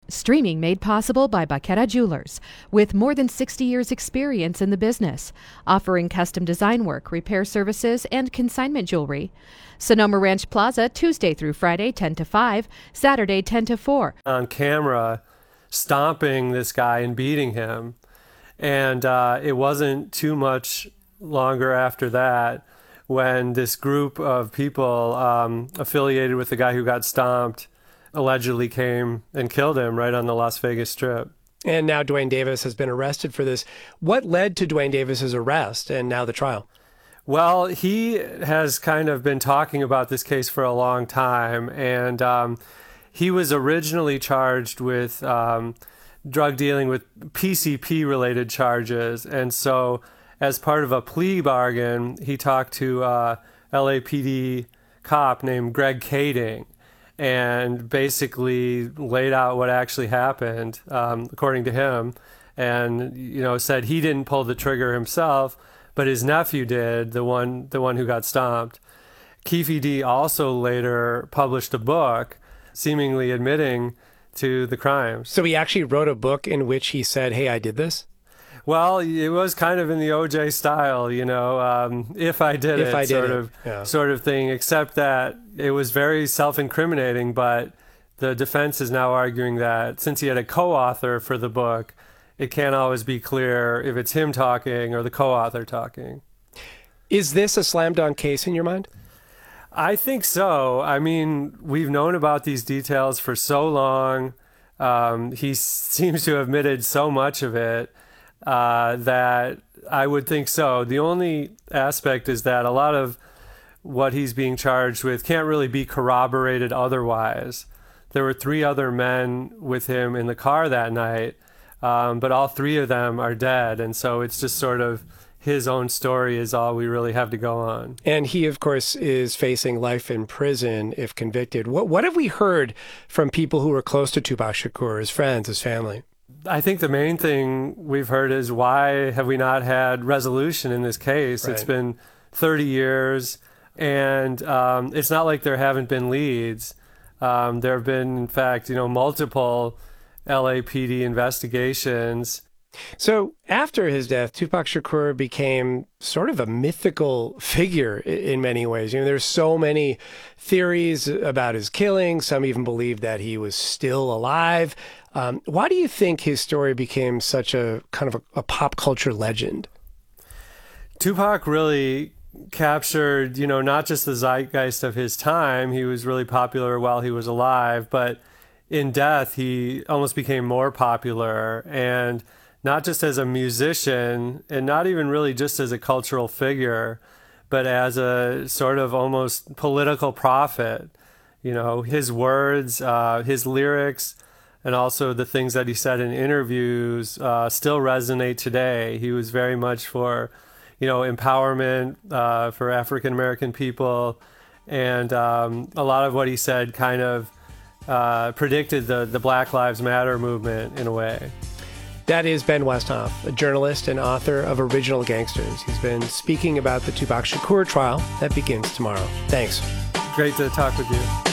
Streaming made possible by Baqueta Jewelers, with more than 60 years' experience in the business, offering custom design work, repair services, and consignment jewelry. Sonoma Ranch Plaza, Tuesday through Friday, 10 to 5, Saturday, 10 to 4. On camera, stomping this guy and beating him. And it wasn't too much longer after that when this group of people affiliated with the guy who got stomped allegedly came and killed him right on the Las Vegas Strip. And now Duane Davis has been arrested for this. What led to Duane Davis's arrest and now the trial? Well, he has kind of been talking about this case for a long time, and he was originally charged with drug dealing with PCP-related charges. And so as part of a plea bargain, he talked to LAPD cop named Greg Kading, and basically laid out what actually happened, according to him, and said he didn't pull the trigger himself, but his nephew did, the one who got stomped. Keefe D also later published a book, seemingly admitting to the crimes. So he actually wrote a book in which he said, "Hey, I did this"? Well, it was kind of in the OJ style, if I did it, sort of thing, except that it was very self-incriminating, but the defense is now arguing that since he had a co-author for the book, it can't always be clear if it's him talking or the co-author talking. Is this a slam dunk case in your mind? I think so. I mean, we've known about these details for so long. He seems to have admitted so much of it. That I would think so. The only aspect is that a lot of what he's being charged with can't really be corroborated otherwise. There were 3 other men with him in the car that night, but all 3 of them are dead. And so it's just sort of his own story is all we really have to go on. And he, of course, is facing life in prison if convicted. What have we heard from people who were close to Tupac Shakur, his friends, his family? I think the main thing we've heard is, why have we not had resolution in this case? Right. It's been 30 years, and it's not like there haven't been leads. There have been, in fact, multiple LAPD investigations. So after his death, Tupac Shakur became sort of a mythical figure in many ways. There's so many theories about his killing. Some even believe that he was still alive. Why do you think his story became such a kind of a pop culture legend? Tupac really captured, not just the zeitgeist of his time. He was really popular while he was alive, but in death, he almost became more popular, and not just as a musician, and not even really just as a cultural figure, but as a sort of almost political prophet. His words, his lyrics, and also the things that he said in interviews still resonate today. He was very much for, empowerment for African American people, and a lot of what he said kind of predicted the Black Lives Matter movement in a way. That is Ben Westhoff, a journalist and author of Original Gangsters. He's been speaking about the Tupac Shakur trial that begins tomorrow. Thanks. Great to talk with you.